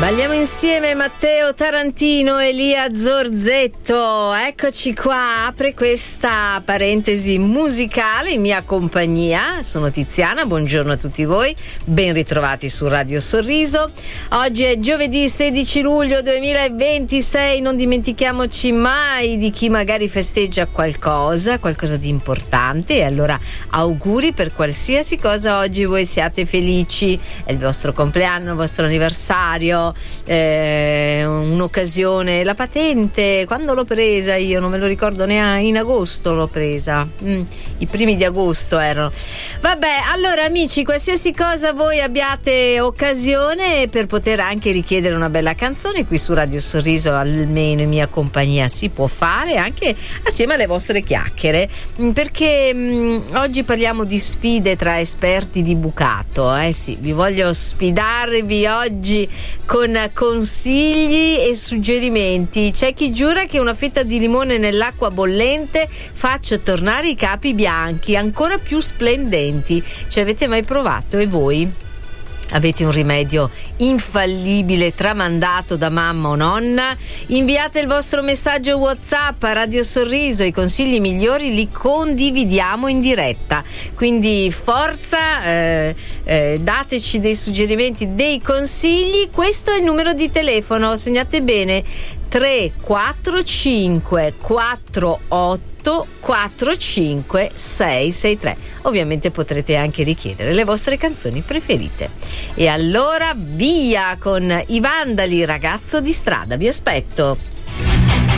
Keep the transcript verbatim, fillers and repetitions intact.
Balliamo insieme Matteo Tarantino e Lia Zorzetto. Eccoci qua, apre questa parentesi musicale in mia compagnia. Sono Tiziana, buongiorno a tutti voi, ben ritrovati su Radio Sorriso. Oggi è giovedì sedici luglio duemilaventisei, non dimentichiamoci mai di chi magari festeggia qualcosa, qualcosa di importante, e allora auguri per qualsiasi cosa oggi voi siate felici. È il vostro compleanno, il vostro anniversario, Eh, un'occasione, la patente, quando l'ho presa io non me lo ricordo neanche, in agosto l'ho presa, mm, i primi di agosto erano. Vabbè, allora amici, qualsiasi cosa voi abbiate occasione per poter anche richiedere una bella canzone qui su Radio Sorriso, almeno in mia compagnia, si può fare anche assieme alle vostre chiacchiere, perché mh, oggi parliamo di sfide tra esperti di bucato. Eh sì, vi voglio sfidarvi oggi con consigli e suggerimenti. C'è chi giura che una fetta di limone nell'acqua bollente faccia tornare i capi bianchi ancora più splendenti. Ci avete mai provato? E voi? Avete un rimedio infallibile tramandato da mamma o nonna? Inviate il vostro messaggio WhatsApp a Radio Sorriso, i consigli migliori li condividiamo in diretta. Quindi forza, eh, eh, dateci dei suggerimenti, dei consigli. Questo è il numero di telefono, segnate bene: tre quattro cinque quattro otto quattro cinque sei sei tre. Ovviamente potrete anche richiedere le vostre canzoni preferite. E allora via con I Vandali, Ragazzo di strada, vi aspetto.